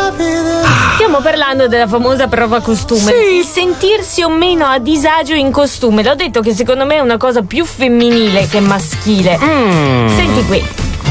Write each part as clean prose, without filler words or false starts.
Stiamo parlando della famosa prova costume. Sì. Il sentirsi o meno a disagio in costume. L'ho detto che secondo me è una cosa più femminile che maschile. Senti qui.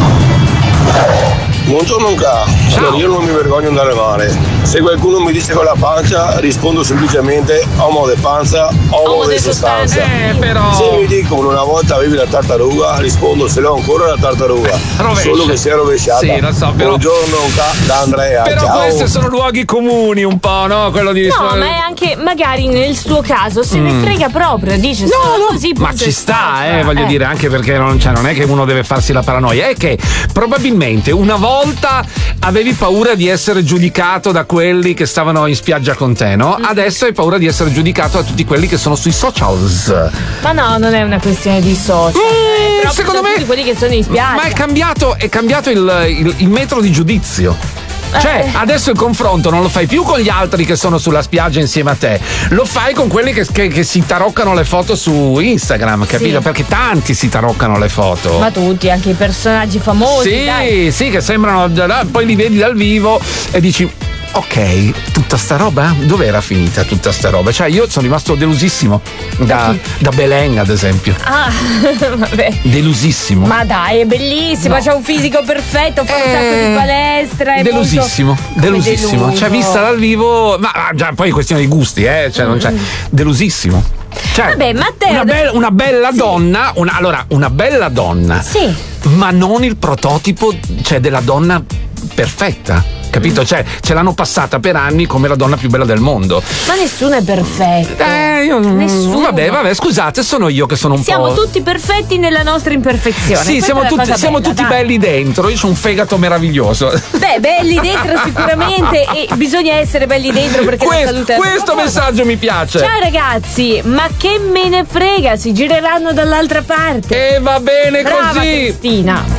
Buongiorno Ca, allora io non mi vergogno di andare male. Se qualcuno mi dice con la pancia, rispondo semplicemente homo de panza, homo de sostanza. Però. Se mi dicono una volta avevi la tartaruga, rispondo se l'ho ancora la tartaruga. Rovescia. Solo che sia rovesciata. Sì, lo so, però. Buongiorno Ca, da Andrea. Però ciao. questi sono luoghi comuni un po', no? Quello di No, ma è anche, magari nel suo caso, se ne frega proprio. Dice, sono così. Ma punto ci e sta, stop. voglio dire, anche perché non è che uno deve farsi la paranoia, è che probabilmente una volta avevi paura di essere giudicato da quelli che stavano in spiaggia con te, no? Adesso hai paura di essere giudicato da tutti quelli che sono sui socials. Ma no, non è una questione di social. Proprio secondo me- tutti quelli che sono in spiaggia. Ma è cambiato il metro di giudizio. Cioè, adesso il confronto non lo fai più con gli altri che sono sulla spiaggia insieme a te, lo fai con quelli che si taroccano le foto su Instagram, capito? Sì. Perché tanti si taroccano le foto. Ma tutti, anche i personaggi famosi. Sì, dai. sì, che sembrano, poi li vedi dal vivo e dici ok, tutta sta roba? Dov'era finita tutta sta roba? Cioè io sono rimasto delusissimo da Belen, ad esempio. Ah, vabbè. Delusissimo. Ma dai, è bellissimo, No. c'ha un fisico perfetto, fa un sacco di palestra. È Delusissimo, molto... delusissimo. Come Cioè, vista dal vivo, ma già poi è questione di gusti, cioè non c'è. Delusissimo. Cioè, Vabbè, Matteo, una bella donna, una bella donna. Sì. Ma non il prototipo, cioè, della donna perfetta. Capito? Cioè, ce l'hanno passata per anni come la donna più bella del mondo. Ma nessuno è perfetto. Nessuno. Vabbè, scusate, sono io che sono un Siamo po'. tutti perfetti nella nostra imperfezione. Sì, Questa è la cosa siamo bella, tutti dai. belli dentro. Io ho un fegato meraviglioso. Beh, belli dentro sicuramente, e bisogna essere belli dentro perché la salute è questo messaggio mi piace. Ciao ragazzi, ma che me ne frega, si gireranno dall'altra parte. E va bene Brava così. Cristina.